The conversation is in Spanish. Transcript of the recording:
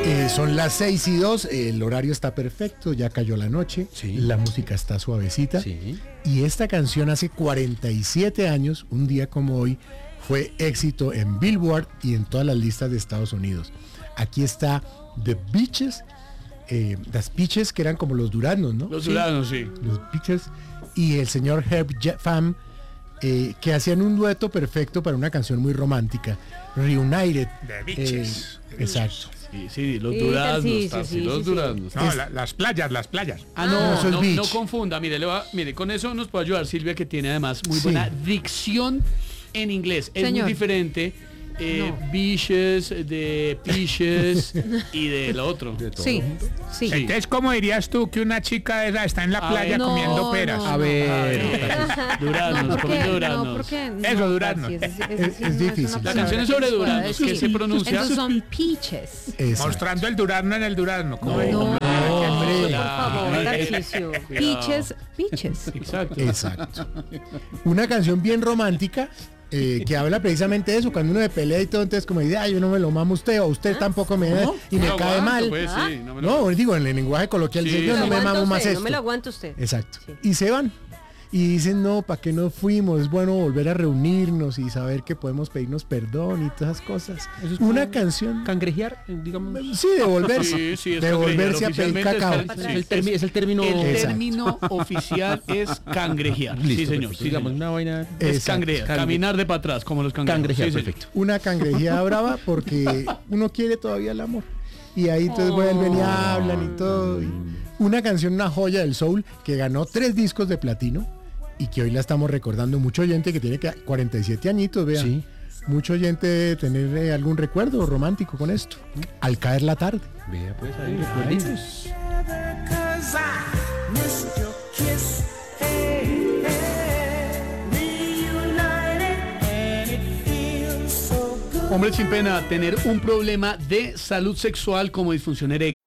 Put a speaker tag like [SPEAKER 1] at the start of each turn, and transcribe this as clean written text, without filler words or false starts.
[SPEAKER 1] Son las 6:02, el horario está perfecto, ya cayó la noche,
[SPEAKER 2] Sí.
[SPEAKER 1] La música está suavecita.
[SPEAKER 2] Sí.
[SPEAKER 1] Y esta canción hace 47 años, un día como hoy, fue éxito en Billboard y en todas las listas de Estados Unidos. Aquí está The Beaches, las Peaches, que eran como los duraznos, ¿no?
[SPEAKER 3] Los duraznos, sí.
[SPEAKER 1] Los Beaches, y el señor Herb Pham, que hacían un dueto perfecto para una canción muy romántica, Reunited.
[SPEAKER 4] The Beaches.
[SPEAKER 1] Exacto.
[SPEAKER 3] Sí, los
[SPEAKER 5] Sí,
[SPEAKER 3] duraznos,
[SPEAKER 5] sí,
[SPEAKER 3] Tarsi,
[SPEAKER 5] sí,
[SPEAKER 3] los
[SPEAKER 5] sí.
[SPEAKER 3] duraznos.
[SPEAKER 4] No, las playas.
[SPEAKER 3] Ah, no,
[SPEAKER 1] eso es
[SPEAKER 3] no,
[SPEAKER 1] beach.
[SPEAKER 3] no confunda, mire, mire, con eso nos puede ayudar Silvia, que tiene además muy
[SPEAKER 1] Sí.
[SPEAKER 3] buena dicción en inglés. Es
[SPEAKER 5] Señor.
[SPEAKER 3] muy diferente
[SPEAKER 5] No.
[SPEAKER 3] beaches, de peaches y del otro.
[SPEAKER 5] Sí, sí.
[SPEAKER 4] Entonces, ¿cómo dirías tú que una chica está en la
[SPEAKER 3] A
[SPEAKER 4] playa
[SPEAKER 3] ver.
[SPEAKER 4] comiendo peras?
[SPEAKER 5] No,
[SPEAKER 2] A ver,
[SPEAKER 3] Duraznos,
[SPEAKER 5] ¿por qué?
[SPEAKER 3] comiendo duraznos.
[SPEAKER 5] No, porque
[SPEAKER 4] Eso, durazno.
[SPEAKER 1] Es difícil.
[SPEAKER 3] La canción es sobre duraznos, que se pronuncia.
[SPEAKER 5] Entonces son peaches.
[SPEAKER 1] Exacto.
[SPEAKER 4] Mostrando el durazno en el durazno. ¿cómo es?
[SPEAKER 5] No,
[SPEAKER 1] hombre.
[SPEAKER 5] por favor,
[SPEAKER 3] Ay,
[SPEAKER 5] Tarcisio. Peaches, peaches.
[SPEAKER 3] Exacto.
[SPEAKER 1] Exacto. Una canción bien romántica que habla precisamente de eso, cuando uno se pelea y todo, entonces como dice, yo no me lo mamo usted, o usted tampoco me da, y me
[SPEAKER 3] No
[SPEAKER 1] cae
[SPEAKER 3] aguanto,
[SPEAKER 1] mal.
[SPEAKER 3] pues, sí, no me lo-
[SPEAKER 1] No, digo, en el lenguaje coloquial,
[SPEAKER 3] Sí,
[SPEAKER 1] dice, yo
[SPEAKER 3] sí.
[SPEAKER 1] no me mamo más
[SPEAKER 5] No
[SPEAKER 1] esto.
[SPEAKER 5] me lo aguanta usted.
[SPEAKER 1] Exacto.
[SPEAKER 5] Sí.
[SPEAKER 1] Y se van. Y dicen, no, ¿para qué nos fuimos? Es bueno volver a reunirnos y saber que podemos pedirnos perdón y todas esas cosas.
[SPEAKER 2] Eso es
[SPEAKER 1] Una
[SPEAKER 2] como
[SPEAKER 1] canción.
[SPEAKER 2] Cangrejear, digamos.
[SPEAKER 1] Sí, devolverse.
[SPEAKER 3] Sí, sí, es
[SPEAKER 1] devolverse a
[SPEAKER 3] cangrejear.
[SPEAKER 1] pedir
[SPEAKER 3] Oficialmente
[SPEAKER 1] cacao.
[SPEAKER 3] es
[SPEAKER 2] Es el término.
[SPEAKER 3] El
[SPEAKER 1] Exacto.
[SPEAKER 3] término oficial es cangrejear. Sí,
[SPEAKER 2] Listo,
[SPEAKER 3] señor.
[SPEAKER 2] perfecto.
[SPEAKER 3] Sí,
[SPEAKER 2] Digamos,
[SPEAKER 3] señor.
[SPEAKER 2] una vaina.
[SPEAKER 3] Es
[SPEAKER 1] Exacto.
[SPEAKER 3] cangrejear, caminar de para atrás, como los cangrejos.
[SPEAKER 2] Cangrejear,
[SPEAKER 3] Sí, señor.
[SPEAKER 2] perfecto.
[SPEAKER 1] Una cangrejeada brava porque uno quiere todavía el amor. Y ahí entonces vuelven y hablan y todo. Y una canción, una joya del soul que ganó 3 discos de platino y que hoy la estamos recordando. Mucho oyente que tiene 47 añitos, vean.
[SPEAKER 2] Sí.
[SPEAKER 1] Mucho oyente debe tener algún recuerdo romántico con esto. Al caer la tarde.
[SPEAKER 2] Vea, pues ahí, recuerditos.
[SPEAKER 6] Cause I missed your kiss. Hey, reunited, and it feels so good.
[SPEAKER 3] Hombre sin pena, tener un problema de salud sexual como disfunción